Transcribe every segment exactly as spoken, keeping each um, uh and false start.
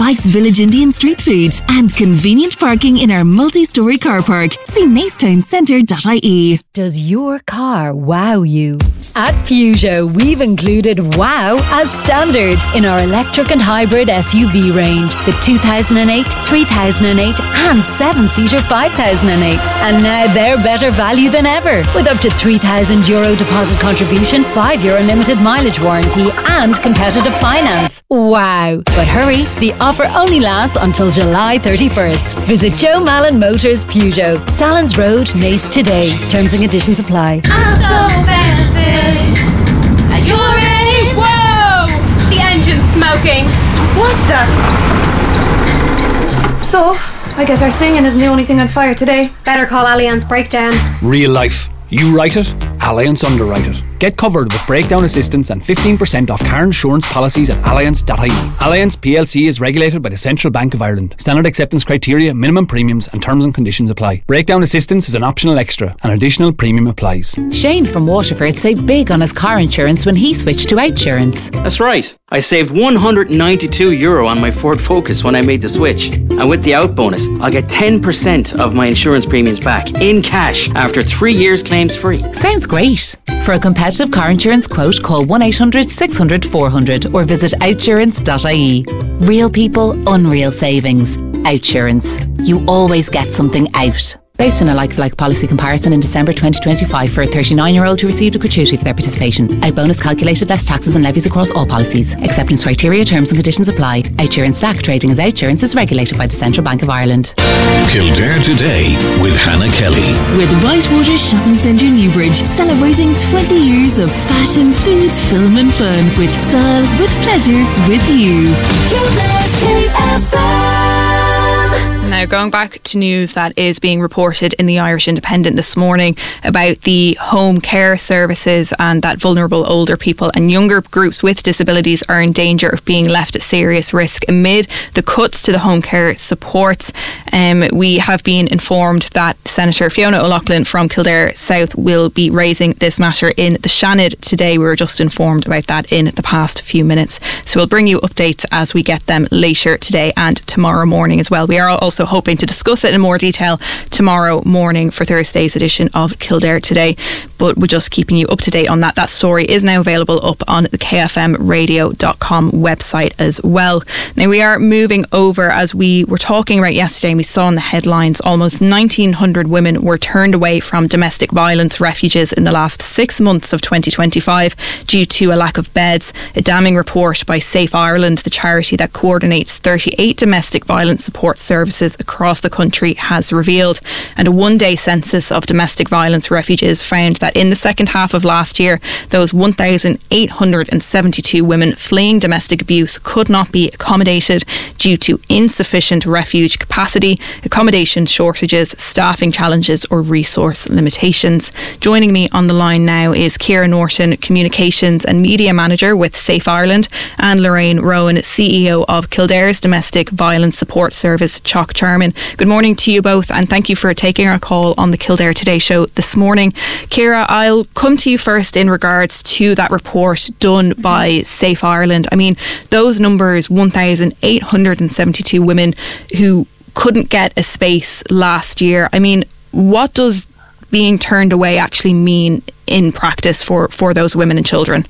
Spike's Village Indian Street Food, and convenient parking in our multi-storey car park. See macetown centre dot I E. Does your car wow you? At Peugeot, we've included wow as standard in our electric and hybrid S U V range. The two thousand eight, three thousand eight and seven-seater five thousand eight. And now they're better value than ever, with up to three thousand euro deposit contribution, five year unlimited mileage warranty and competitive finance. Wow! But hurry, the offer only lasts until July thirty-first. Visit Joe Mallon Motors Peugeot, Salins Road, Naas today. Terms and conditions apply. I'm so fancy. Are you ready? Whoa! The engine's smoking. What the? So, I guess our singing isn't the only thing on fire today. Better call Allianz Breakdown. Real life. You write it, Allianz underwrite it. Get covered with breakdown assistance and fifteen percent off car insurance policies at allianz dot I E. Allianz P L C is regulated by the Central Bank of Ireland. Standard acceptance criteria, minimum premiums and terms and conditions apply. Breakdown assistance is an optional extra. An additional premium applies. Shane from Waterford saved big on his car insurance when he switched to Outsurance. That's right. I saved one hundred ninety-two euro on my Ford Focus when I made the switch. And with the out bonus, I'll get ten percent of my insurance premiums back in cash after three years claims free. Sounds great. For a competitive car insurance quote, call one eight hundred six hundred four hundred or visit outsurance dot I E. Real people, unreal savings. Outsurance. You always get something out. Based on a like-for-like policy comparison in December twenty twenty-five for a thirty-nine-year-old who received a gratuity for their participation. Out bonus calculated less taxes and levies across all policies. Acceptance criteria, terms and conditions apply. Outsurance Stack trading as Outsurance is regulated by the Central Bank of Ireland. Kildare Today with Hannah Kelly. With Whitewater Shopping Centre Newbridge, celebrating twenty years of fashion, food, film and fun. With style, with pleasure, with you. Kildare K F M. Now, going back to news that is being reported in the Irish Independent this morning about the home care services and that vulnerable older people and younger groups with disabilities are in danger of being left at serious risk amid the cuts to the home care supports. Um, we have been informed that Senator Fiona O'Loughlin from Kildare South will be raising this matter in the Seanad today. We were just informed about that in the past few minutes. So we'll bring you updates as we get them later today and tomorrow morning as well. We are also hoping to discuss it in more detail tomorrow morning for Thursday's edition of Kildare Today, but we're just keeping you up to date on that. That story is now available up on the k f m radio dot com website as well. Now, we are moving over, as we were talking about yesterday and we saw in the headlines, almost nineteen hundred women were turned away from domestic violence refuges in the last six months of twenty twenty-five due to a lack of beds. A damning report by Safe Ireland, the charity that coordinates thirty-eight domestic violence support services across the country, has revealed. And a one-day census of domestic violence refuges found that in the second half of last year, those one thousand eight hundred seventy-two women fleeing domestic abuse could not be accommodated due to insufficient refuge capacity, accommodation shortages, staffing challenges or resource limitations. Joining me on the line now is Ciara Norton, Communications and Media Manager with Safe Ireland, and Lorraine Rowan, C E O of Kildare's Domestic Violence Support Service, Chalk Charmin. Good morning to you both, and thank you for taking our call on the Kildare Today show this morning. Ciara, I'll come to you first in regards to that report done by Safe Ireland. I mean, those numbers, one thousand eight hundred seventy-two women who couldn't get a space last year. I mean, what does being turned away actually mean in practice for, for those women and children?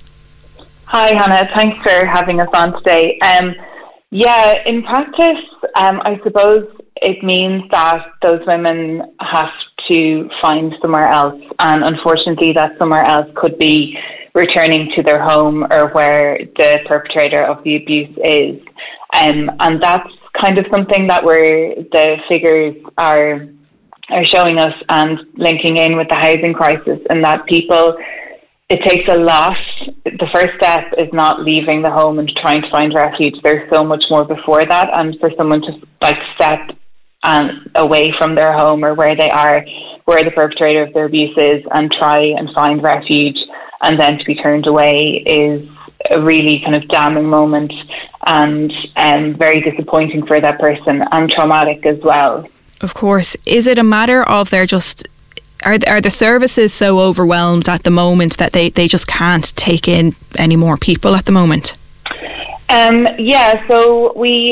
Hi, Hannah. Thanks for having us on today. Um, yeah, in practice, um, I suppose it means that those women have to find somewhere else, and unfortunately that somewhere else could be returning to their home or where the perpetrator of the abuse is. Um, and that's kind of something that we're, the figures are are showing us and linking in with the housing crisis, and that people, it takes a lot. The first step is not leaving the home and trying to find refuge. There's so much more before that, and for someone to like step um, away from their home or where they are, where the perpetrator of their abuse is, and try and find refuge, and then to be turned away is a really kind of damning moment, and um, very disappointing for that person and traumatic as well. Of course. Is it a matter of they're just, are, are the services so overwhelmed at the moment that they, they just can't take in any more people at the moment? Um, yeah, so we